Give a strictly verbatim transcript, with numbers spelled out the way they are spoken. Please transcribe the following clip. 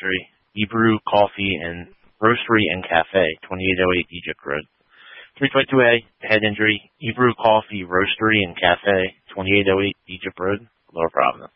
injury, Hebrew Coffee and Roastery and Cafe, twenty-eight oh eight Egypt Road. three twenty-two A, head injury, Hebrew Coffee, Roastery and Cafe, twenty-eight oh eight Egypt Road, Lower Providence.